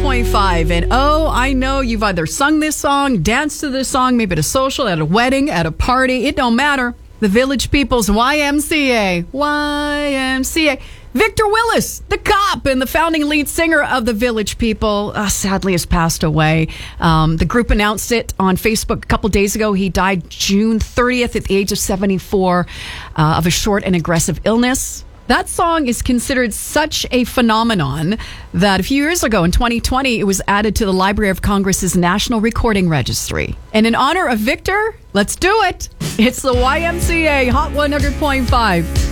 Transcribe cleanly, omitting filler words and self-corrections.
100.5. And I know you've either sung this song, danced to this song, maybe at a social, at a wedding, at a party. It don't matter. The Village People's YMCA. YMCA. Victor Willis, the cop and the founding lead singer of the Village People, sadly has passed away. The group announced it on Facebook a couple days ago. He died June 30th at the age of 74 of a short and aggressive illness. That song is considered such a phenomenon that a few years ago in 2020, it was added to the Library of Congress's National Recording Registry. And in honor of Victor, let's do it. It's the YMCA Hot 100.5.